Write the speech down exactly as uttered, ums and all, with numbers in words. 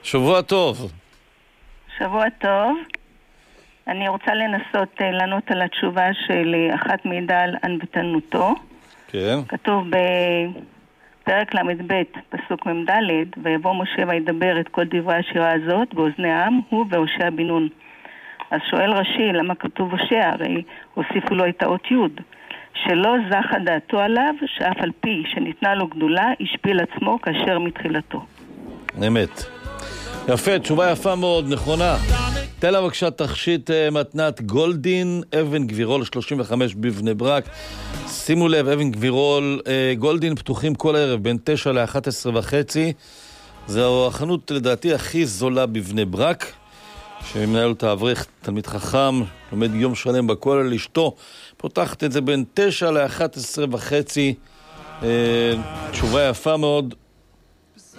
שבוע טוב. שבוע טוב. אני רוצה לנסות uh, לענות על התשובה של uh, אחת מעידה על ענוותנותו. כן. כתוב בפרק למד ב' פסוק ממדלת, ויבוא משה וידבר את כל דברי השירה הזאת באוזני העם, הוא והושע בן נון. אז שואל רש"י, למה כתוב הושע? הרי הוסיפו לו את האות י', שלא זכה דעתו עליו, שאף על פי שניתנה לו גדולה, השפיל עצמו כאשר מתחילתו. אמת. יפה, תשובה יפה מאוד, נכונה. תן לה בבקשה תכשיט מתנת גולדין, אבן גבירול שלושים וחמש בבני ברק. שימו לב, אבן גבירול, גולדין פתוחים כל הערב בין תשע לאחת עשרה וחצי. זו החנות לדעתי הכי זולה בבני ברק, שמנהל אותה אברך, תלמיד חכם, לומד יום שלם בכולל, אשתו פותחת את זה בין תשע לאחת עשרה וחצי. תשובה יפה מאוד.